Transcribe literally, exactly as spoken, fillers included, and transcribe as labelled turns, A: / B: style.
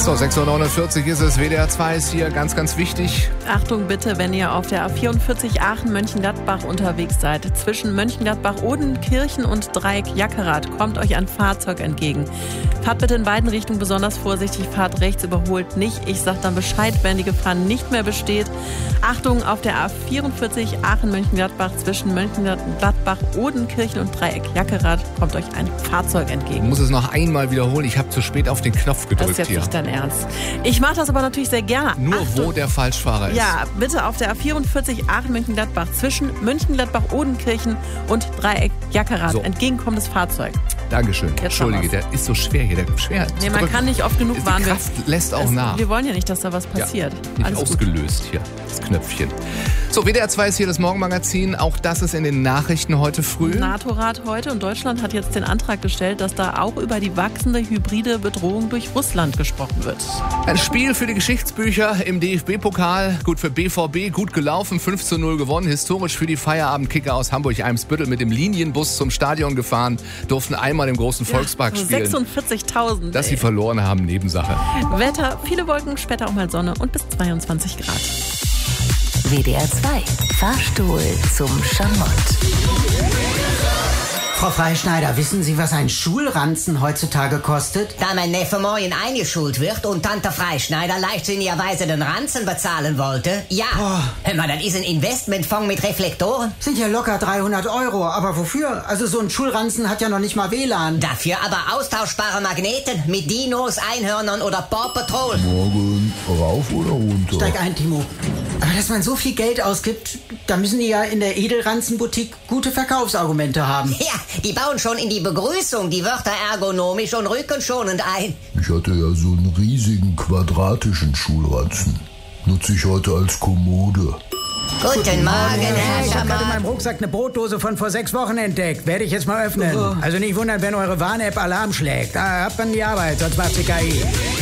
A: So, sechs Uhr neunundvierzig ist es. W D R zwei ist hier ganz, ganz wichtig.
B: Achtung bitte, wenn ihr auf der A vierundvierzig Aachen-Mönchengladbach unterwegs seid. Zwischen Mönchengladbach-Odenkirchen und Dreieck-Jackerath kommt euch ein Fahrzeug entgegen. Fahrt bitte in beiden Richtungen besonders vorsichtig, fahrt rechts, überholt nicht. Ich sag dann Bescheid, wenn die Gefahr nicht mehr besteht. Achtung, auf der A vierundvierzig Aachen-Mönchengladbach zwischen Mönchengladbach-Odenkirchen und Dreieck-Jackerath kommt euch ein Fahrzeug entgegen.
A: Ich muss es noch einmal wiederholen. Ich habe zu spät auf den Knopf gedrückt.
B: Das ist jetzt
A: hier.
B: nicht dein Ernst. Ich mache das aber natürlich sehr gerne.
A: Nur
B: Achtung.
A: wo der Falschfahrer ist.
B: Ja, bitte auf der A vierundvierzig Aachen-Mönchengladbach zwischen Mönchengladbach-Odenkirchen und Dreieck-Jackerath.
A: So.
B: Entgegenkommendes Fahrzeug.
A: Dankeschön.
B: Jetzt
A: Entschuldige, der ist so schwer hier. Der schwer
B: Nee, man kann nicht oft genug
A: Die
B: warnen.
A: Kraft lässt auch
B: Es-
A: nach.
B: Wir wollen ja nicht, dass da was passiert.
A: Ja, nicht
B: Alles gut.
A: ausgelöst hier, das Knöpfchen. So, W D R zwei ist hier das Morgenmagazin. Auch das ist in den Nachrichten heute früh.
B: NATO-Rat heute und Deutschland hat jetzt den Antrag gestellt, dass da auch über die wachsende hybride Bedrohung durch Russland gesprochen wird.
A: Ein Spiel für die Geschichtsbücher im D F B-Pokal. Gut für B V B, gut gelaufen, fünf zu null gewonnen. Historisch für die Feierabendkicker aus Hamburg-Eimsbüttel mit dem Linienbus zum Stadion gefahren. Durften einmal im großen Volkspark
B: Ja,
A: spielen.
B: sechsundvierzigtausend.
A: Dass sie verloren haben, Nebensache.
B: Wetter, viele Wolken, später auch mal Sonne und bis zweiundzwanzig Grad.
C: W D R zwei. Fahrstuhl zum Schamott.
D: Frau Freischneider, wissen Sie, was ein Schulranzen heutzutage kostet?
E: Da mein Neffe morgen eingeschult wird und Tante Freischneider leichtsinnigerweise den Ranzen bezahlen wollte, ja.
D: Boah.
E: Hör mal, das ist ein Investmentfonds mit Reflektoren.
D: Sind ja locker dreihundert Euro, aber wofür? Also so ein Schulranzen hat ja noch nicht mal W L A N.
E: Dafür aber austauschbare Magneten mit Dinos, Einhörnern oder Paw Patrol.
F: Morgen rauf oder runter?
D: Steig ein, Timo. Aber dass man so viel Geld ausgibt, da müssen die ja in der Edelranzenboutique gute Verkaufsargumente haben.
E: Ja, die bauen schon in die Begrüßung die Wörter ergonomisch und rückenschonend ein.
F: Ich hatte ja so einen riesigen quadratischen Schulranzen. Nutze ich heute als Kommode.
E: Guten Morgen, Herr
G: Ich habe gerade in
E: Schammer.
G: meinem Rucksack eine Brotdose von vor sechs Wochen entdeckt. Werde ich jetzt mal öffnen. Also nicht wundern, wenn eure Warn-App Alarm schlägt. Da habt man die Arbeit, sonst macht sie K I.